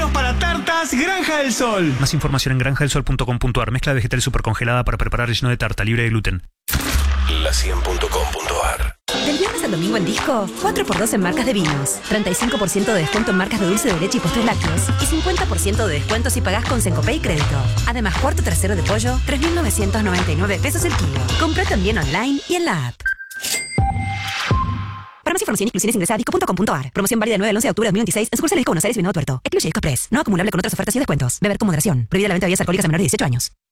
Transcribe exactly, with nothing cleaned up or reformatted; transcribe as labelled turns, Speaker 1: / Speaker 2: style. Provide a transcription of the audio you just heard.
Speaker 1: Ingredientes para tartas Granja del Sol.
Speaker 2: Más información en granja del sol punto com punto a r. Mezcla de vegetales supercongelada para preparar relleno de tarta libre de gluten.
Speaker 3: la cien punto com punto a r.
Speaker 4: Del viernes al domingo en Disco, cuatro por dos en marcas de vinos, treinta y cinco por ciento de descuento en marcas de dulce de leche y postres lácteos y cincuenta por ciento de descuento si pagás con Sencopay y crédito. Además, cuarto trasero de pollo, tres mil novecientos noventa y nueve pesos el kilo. Comprá también online y en la app. Para más información y exclusiones ingresa a disco punto com punto a r. Promoción válida del nueve al once de octubre de dos mil veintiséis en sucursales de Disco Buenos Aires y Venado Tuerto. Excluye Disco Express. No acumulable con otras ofertas y descuentos. Beber con moderación. Prohibida la venta de bebidas alcohólicas a menores de dieciocho años.